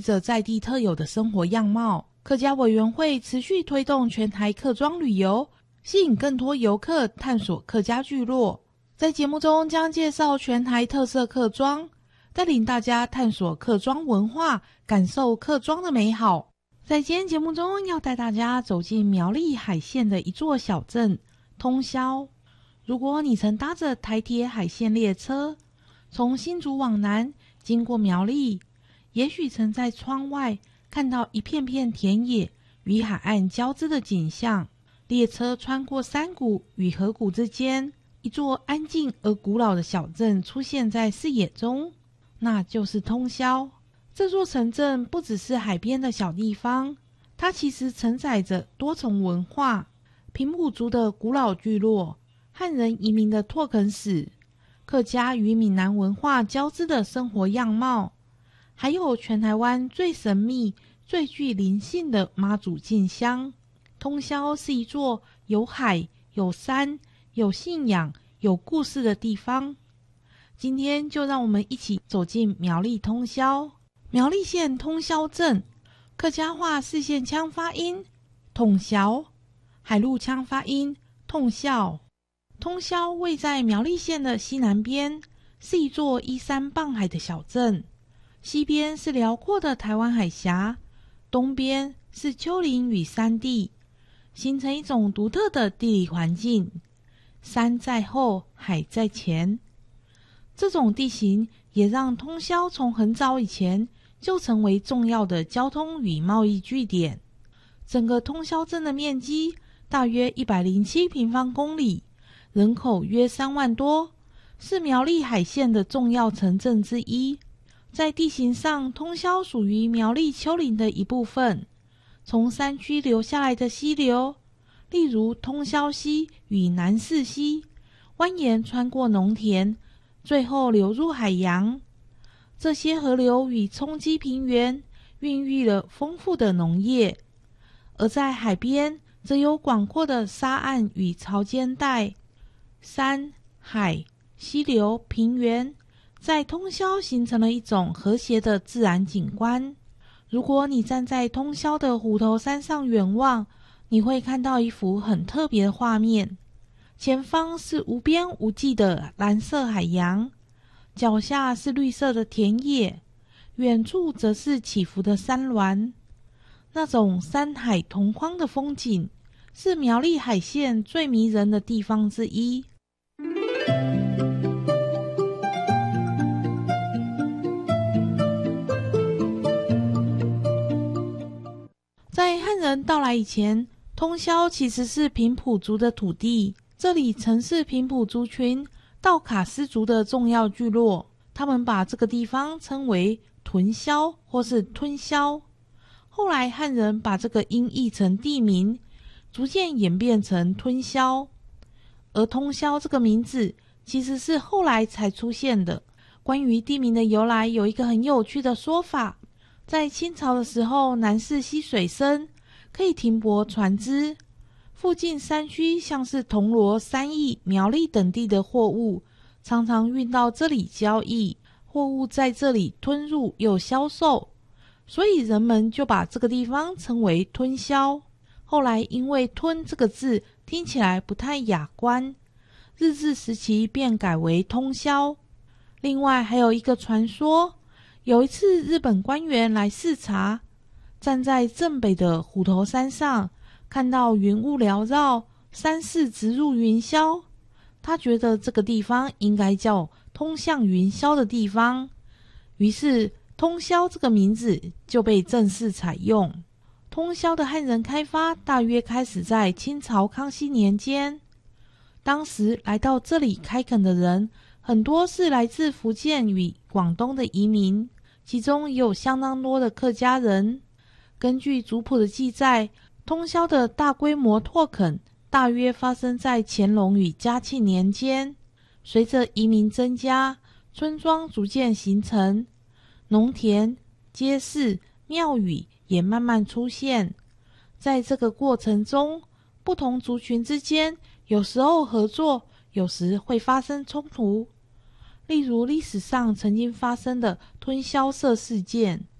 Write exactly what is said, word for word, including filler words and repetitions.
着在地特有的生活样貌。客家委员会持续推动全台客庄旅游，吸引更多游客探索客家聚落。在节目中将介绍全台特色客庄，带领大家探索客庄文化，感受客庄的美好。在今天节目中要带大家走进苗栗海线的一座小镇通霄。如果你曾搭着台铁海线列车从新竹往南经过苗栗，也许曾在窗外看到一片片田野与海岸交织的景象。列车穿过山谷与河谷之间，一座安静而古老的小镇出现在视野中，那就是通霄。这座城镇不只是海边的小地方，它其实承载着多重文化，平埔族的古老聚落，汉人移民的拓垦史，客家与闽南文化交织的生活样貌，还有全台湾最神秘、最具灵性的妈祖进香。通霄是一座有海、有山、有信仰、有故事的地方。今天就让我们一起走进苗栗通霄。苗栗县通霄镇，客家话四线腔发音统霄，海陆腔发音通霄。通霄位在苗栗县的西南边，是一座依山傍海的小镇。西边是辽阔的台湾海峡，东边是丘陵与山地，形成一种独特的地理环境。山在后，海在前。这种地形也让通霄从很早以前就成为重要的交通与贸易据点。整个通霄镇的面积大约一百零七平方公里，人口约三万多，是苗栗海线的重要城镇之一。在地形上，通霄属于苗栗丘陵的一部分，从山区流下来的溪流，例如通霄溪与南势溪，蜿蜒穿过农田，最后流入海洋。这些河流与冲积平原孕育了丰富的农业，而在海边则有广阔的沙岸与潮间带。山、海、溪流、平原在通霄形成了一种和谐的自然景观。如果你站在通霄的虎头山上远望，你会看到一幅很特别的画面。前方是无边无际的蓝色海洋，脚下是绿色的田野，远处则是起伏的山峦。那种山海同框的风景，是苗栗海线最迷人的地方之一。在汉人到来以前，通霄其实是平埔族的土地，这里曾是平埔族群道卡斯族的重要聚落，他们把这个地方称为屯霄或是吞霄。后来汉人把这个音译成地名，逐渐演变成吞霄。而通霄这个名字其实是后来才出现的。关于地名的由来，有一个很有趣的说法。在清朝的时候，南势溪水深，可以停泊船只，附近山区像是铜锣、三义、苗栗等地的货物常常运到这里交易，货物在这里吞入又销售，所以人们就把这个地方称为吞霄。后来因为吞这个字听起来不太雅观，日治时期便改为通霄。另外还有一个传说，有一次日本官员来视察，站在镇北的虎头山上，看到云雾缭绕，山势直入云霄，他觉得这个地方应该叫通向云霄的地方，于是通霄这个名字就被正式采用。通霄的汉人开发大约开始在清朝康熙年间，当时来到这里开垦的人很多是来自福建与广东的移民，其中也有相当多的客家人。根据族谱的记载，通霄的大规模拓垦大约发生在乾隆与嘉庆年间。随着移民增加，村庄逐渐形成，农田、街市、庙宇也慢慢出现。在这个过程中，不同族群之间有时候合作，有时会发生冲突。例如历史上曾经发生的吞霄社事件。